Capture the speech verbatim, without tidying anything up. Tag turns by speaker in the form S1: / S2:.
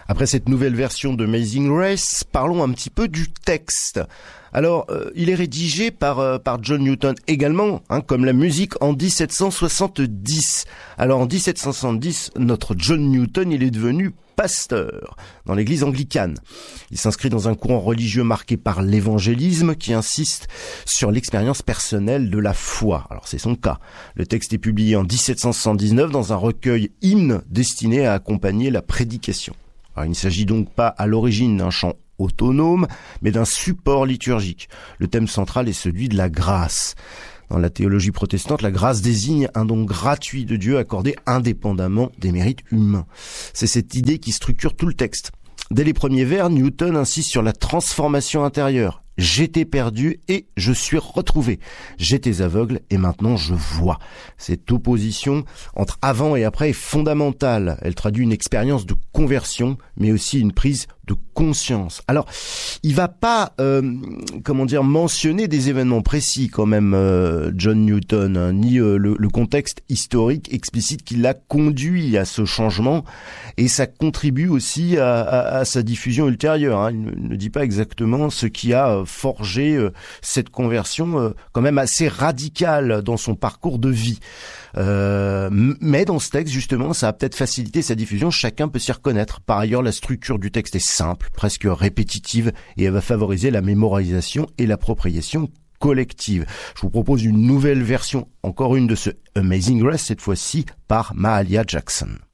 S1: Après cette nouvelle version de Amazing Grace, parlons un petit peu du texte. Alors, euh, il est rédigé par euh, par John Newton également, hein, comme la musique, en dix-sept cent soixante-dix. Alors en dix-sept cent soixante-dix, notre John Newton, il est devenu pasteur dans l'église anglicane. Il s'inscrit dans un courant religieux marqué par l'évangélisme qui insiste sur l'expérience personnelle de la foi. Alors c'est son cas. Le texte est publié en dix-sept cent soixante-dix-neuf dans un recueil hymne destiné à accompagner la prédication. Alors, il ne s'agit donc pas à l'origine d'un chant autonome, mais d'un support liturgique. Le thème central est celui de la grâce. Dans la théologie protestante, la grâce désigne un don gratuit de Dieu accordé indépendamment des mérites humains. C'est cette idée qui structure tout le texte. Dès les premiers vers, Newton insiste sur la transformation intérieure. J'étais perdu et je suis retrouvé. J'étais aveugle et maintenant je vois. Cette opposition entre avant et après est fondamentale. Elle traduit une expérience de conversion, mais aussi une prise de conscience. Alors, il va pas, euh, comment dire, mentionner des événements précis quand même, euh, John Newton, hein, ni euh, le, le contexte historique explicite qui l'a conduit à ce changement, et ça contribue aussi à, à, à sa diffusion ultérieure. Hein. Il ne, ne dit pas exactement ce qui a euh, forgé euh, cette conversion, euh, quand même assez radicale dans son parcours de vie. Euh, mais dans ce texte, justement, ça a peut-être facilité sa diffusion, chacun peut s'y reconnaître. Par ailleurs, la structure du texte est simple, presque répétitive, et elle va favoriser la mémorisation et l'appropriation collective. Je vous propose une nouvelle version, encore une de ce Amazing Grace, cette fois-ci par Mahalia Jackson.